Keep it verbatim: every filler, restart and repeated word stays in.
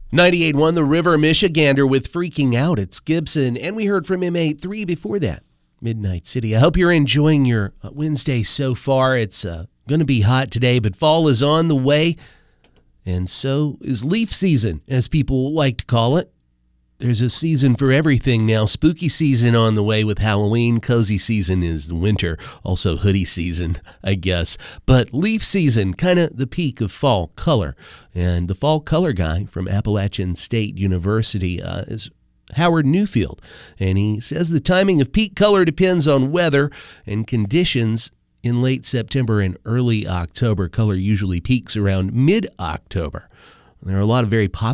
ninety-eight point one The River Michigander with Freaking Out. It's Gibson. And we heard from M eight three before that, Midnight City. I hope you're enjoying your Wednesday so far. It's uh, going to be hot today, but fall is on the way. And so is leaf season, as people like to call it. There's a season for everything now. Spooky season on the way with Halloween. Cozy season is winter. Also hoodie season, I guess. But leaf season, kind of the peak of fall color. And the fall color guy from Appalachian State University uh, is Howard Newfield. And he says the timing of peak color depends on weather and conditions. In late September and early October, color usually peaks around mid-October. There are a lot of very popular